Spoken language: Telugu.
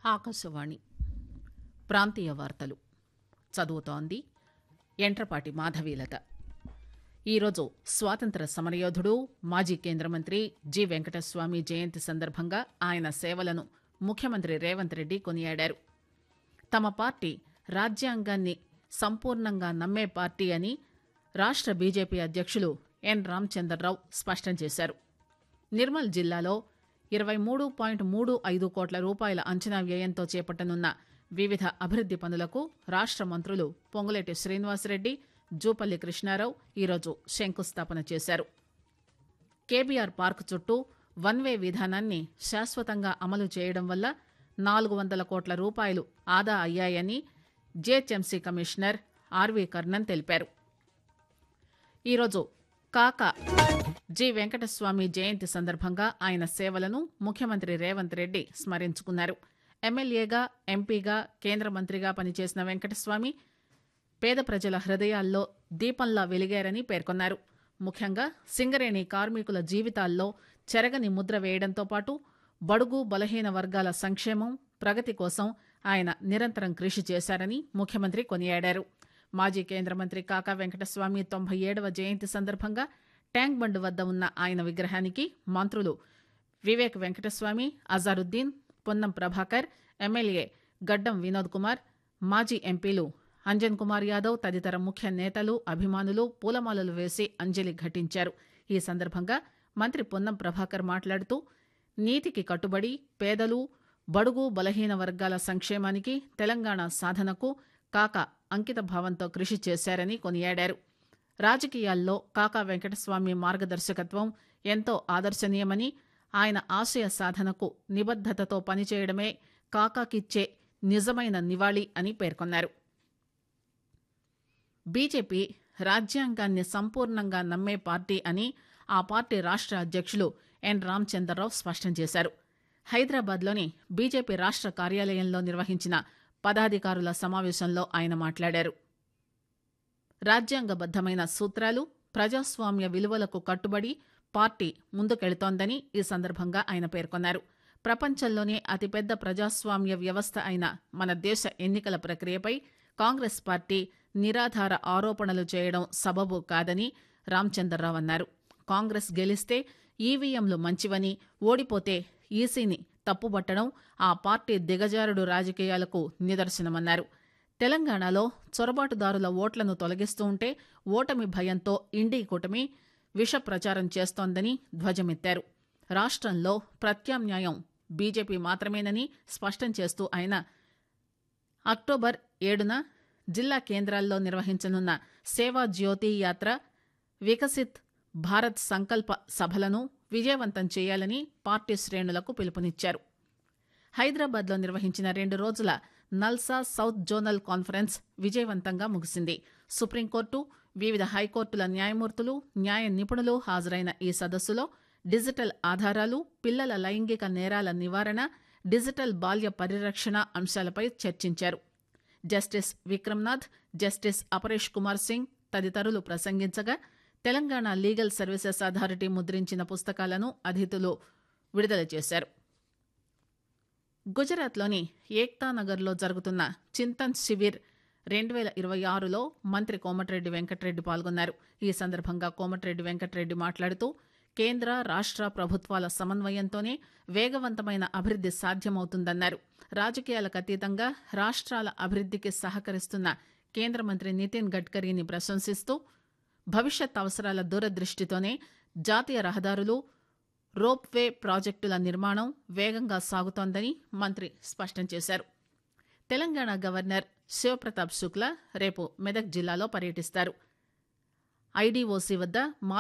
ఆకాశవాణి ప్రాంతీయ వార్తలు చదువుతోంది ఎంట్రపాటి మాధవీలత. ఈరోజు స్వాతంత్ర సమరయోధుడు మాజీ కేంద్ర మంత్రి జి వెంకటస్వామి జయంతి సందర్భంగా ఆయన సేవలను ముఖ్యమంత్రి రేవంత్ రెడ్డి కొనియాడారు. తమ పార్టీ రాజ్యాంగాన్ని సంపూర్ణంగా నమ్మే పార్టీ అని రాష్ట బీజేపీ అధ్యక్షులు ఎన్ రామచంద్రరావు స్పష్టం చేశారు. నిర్మల్ జిల్లాలో 23.35 కోట్ల రూపాయల అంచనా వ్యయంతో చేపట్టనున్న వివిధ అభివృద్ది పనులకు రాష్ట మంత్రులు పొంగులేటి శ్రీనివాసరెడ్డి, జూపల్లి కృష్ణారావు ఈరోజు శంకుస్థాపన చేశారు. కేబీఆర్ పార్క్ చుట్టూ వన్ వే విధానాన్ని శాశ్వతంగా అమలు చేయడం వల్ల 400 కోట్ల రూపాయలు ఆదా అయ్యాయని జీహెచ్ఎంసీ కమిషనర్ ఆర్వీ కర్ణన్ తెలిపారు. ఈరోజు కాకా జి వెంకటస్వామి జయంతి సందర్భంగా ఆయన సేవలను ముఖ్యమంత్రి రేవంత్ రెడ్డి స్మరించుకున్నారు. ఎమ్మెల్యేగా, ఎంపీగా, కేంద్ర మంత్రిగా పనిచేసిన వెంకటస్వామి పేద ప్రజల హృదయాల్లో దీపంలా వెలిగారని పేర్కొన్నారు. ముఖ్యంగా సింగరేణి కార్మికుల జీవితాల్లో చెరగని ముద్ర వేయడంతో పాటు బడుగు బలహీన వర్గాల సంక్షేమం, ప్రగతి కోసం ఆయన నిరంతరం కృషి చేశారని ముఖ్యమంత్రి కొనియాడారు. మాజీ కేంద్ర మంత్రి కాకా వెంకటస్వామి 97వ జయంతి సందర్భంగా ట్యాంక్ బండ్ వద్ద ఉన్న ఆయన విగ్రహానికి మంత్రులు వివేక్ వెంకటస్వామి, అజారుద్దీన్, పొన్నం ప్రభాకర్, ఎమ్మెల్యే గడ్డం వినోద్ కుమార్, మాజీ ఎంపీలు అంజన్ కుమార్ యాదవ్ తదితర ముఖ్య నేతలు, అభిమానులు పూలమాలలు వేసి అంజలి ఘటించారు. ఈ సందర్భంగా మంత్రి పొన్నం ప్రభాకర్ మాట్లాడుతూ నీతికి కట్టుబడి పేదలు, బడుగు బలహీన వర్గాల సంక్షేమానికి, తెలంగాణ సాధనకు కాకా అంకిత భావంతో కృషి చేశారని కొనియాడారు. రాజకీయాల్లో కాకా వెంకటస్వామి మార్గదర్శకత్వం ఎంతో ఆదర్శనీయమని, ఆయన ఆశయ సాధనకు నిబద్దతతో పనిచేయడమే కాకాకిచ్చే నిజమైన నివాళి అని పేర్కొన్నారు. బీజేపీ రాజ్యాంగాన్ని సంపూర్ణంగా నమ్మే పార్టీ అని ఆ పార్టీ రాష్ట అధ్యక్షులు ఎన్ రామచంద్రరావు స్పష్టం చేశారు. హైదరాబాద్లోని బీజేపీ రాష్ట కార్యాలయంలో నిర్వహించిన పదాధికారుల సమావేశంలో ఆయన మాట్లాడారు. రాజ్యాంగబద్దమైన సూత్రాలు, ప్రజాస్వామ్య విలువలకు కట్టుబడి పార్టీ ముందుకెళుతోందని ఈ సందర్భంగా ఆయన పేర్కొన్నారు. ప్రపంచంలోనే అతిపెద్ద ప్రజాస్వామ్య వ్యవస్థ అయిన మన దేశ ఎన్నికల ప్రక్రియపై కాంగ్రెస్ పార్టీ నిరాధార ఆరోపణలు చేయడం సబబు కాదని రామచంద్రరావు అన్నారు. కాంగ్రెస్ గెలిస్తే ఈవీఎంలు మంచివని, ఓడిపోతే ఈసీని తప్పుబట్టడం ఆ పార్టీ దిగజారుడు రాజకీయాలకు నిదర్శనమన్నారు. తెలంగాణలో చొరబాటుదారుల ఓట్లను తొలగిస్తూ ఉంటే ఓటమి భయంతో ఇండీ కూటమి విష ప్రచారం చేస్తోందని ధ్వజమెత్తారు. రాష్ట్రంలో ప్రత్యామ్నాయం బీజేపీ మాత్రమేనని స్పష్టం చేస్తూ ఆయన అక్టోబర్ 7న జిల్లా కేంద్రాల్లో నిర్వహించనున్న సేవా జ్యోతి యాత్ర, వికసిత్ భారత్ సంకల్ప సభలను విజయవంతం చేయాలని పార్టీ శ్రేణులకు పిలుపునిచ్చారు. హైదరాబాద్లో నిర్వహించిన 2 రోజుల నల్సా సౌత్ జోనల్ కాన్ఫరెన్స్ విజయవంతంగా ముగిసింది. సుప్రీంకోర్టు, వివిధ హైకోర్టుల న్యాయమూర్తులు, న్యాయ నిపుణులు హాజరైన ఈ సదస్సులో డిజిటల్ ఆధారాలు, పిల్లల లైంగిక నేరాల నివారణ, డిజిటల్ బాల్య పరిరక్షణ అంశాలపై చర్చించారు. జస్టిస్ విక్రమ్నాథ్, జస్టిస్ అపరేష్ కుమార్ సింగ్ తదితరులు ప్రసంగించగా తెలంగాణ లీగల్ సర్వీసెస్ అథారిటీ ముద్రించిన పుస్తకాలను అతిథులు విడుదల చేశారు. గుజరాత్లోని ఏక్తానగర్లో జరుగుతున్న చింతన్ శిబిర్ 2026లో మంత్రి కోమటిరెడ్డి వెంకటరెడ్డి పాల్గొన్నారు. ఈ సందర్భంగా కోమటిరెడ్డి వెంకటరెడ్డి మాట్లాడుతూ కేంద్ర, రాష్ట్ర ప్రభుత్వాల సమన్వయంతోనే వేగవంతమైన అభివృద్ది సాధ్యమవుతుందన్నారు. రాజకీయాలకు అతీతంగా రాష్ట్రాల అభివృద్దికి సహకరిస్తున్న కేంద్ర మంత్రి నితిన్ గడ్కరీని ప్రశంసిస్తూ భవిష్యత్ అవసరాల దూరదృష్టితోనే జాతీయ రహదారులు, రోప్వే ప్రాజెక్టుల నిర్మాణం వేగంగా సాగుతోందని మంత్రి స్పష్టం చేశారు. తెలంగాణ గవర్నర్ శివప్రతాప్ శుక్లా రేపు మెదక్ జిల్లాలో పర్యటిస్తారు. ఐడీఓసీ వద్ద